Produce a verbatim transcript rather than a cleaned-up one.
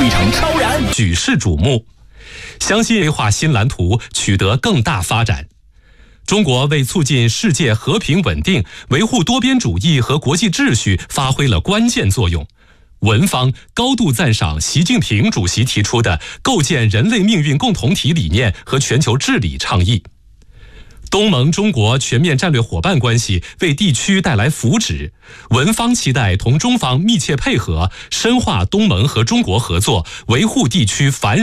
非常超然， 举世瞩目。相信规划新蓝图取得更大发展。中国为促进世界和平稳定、维护多边主义和国际秩序发挥了关键作用。文方高度赞赏习近平主席提出的构建人类命运共同体理念和全球治理倡议。东盟中国全面战略伙伴关系为地区带来福祉，文方期待同中方密切配合，深化东盟和中国合作，维护地区繁荣